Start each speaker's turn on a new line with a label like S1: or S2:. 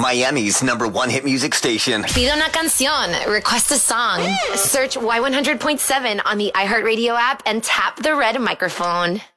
S1: Miami's #1 hit music station.
S2: Pide una canción. Request a song. Search Y100.7 on the iHeartRadio app and tap the red microphone.